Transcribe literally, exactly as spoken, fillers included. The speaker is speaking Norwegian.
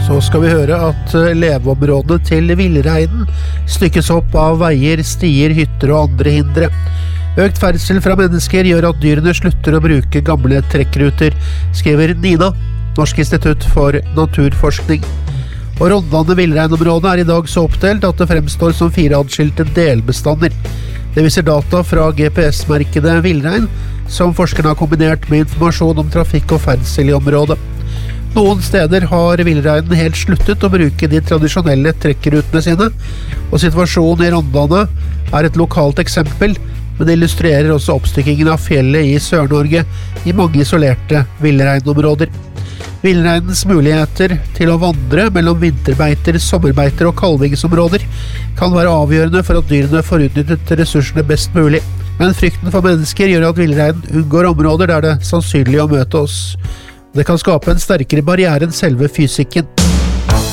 så skal vi høre at leveområdene til villreinen stykkes opp av veier, stier, hytter og andre hindre. Økt ferdsel fra mennesker gjør at dyrene slutter å bruke gamle trekkruter, skriver Nina, Norsk institutt for naturforskning. Og Rondane villreinområde er i dag så oppdelt at det fremstår som fire adskilte delbestander. Det viser data fra G P S-merkede villrein, som forskerne har kombinert med informasjon om trafikk og ferdsel i området. Noen steder har villreinen helt sluttet å bruke de tradisjonelle trekkrutene sine, og situasjonen i Rondane er et lokalt eksempel, men det illustrerer også oppstykkingen av fjellet i Sør-Norge i mange isolerte villreinområder. Villreinens muligheter til å vandre mellom vinterbeiter, sommerbeiter og kalvingsområder kan være avgjørende for at dyrene får utnyttet ressursene best mulig. Men frykten for mennesker gjør at villreinen unngår områder der det er sannsynlig å møte oss. Det kan skape en sterkere barriere enn selve fysikken.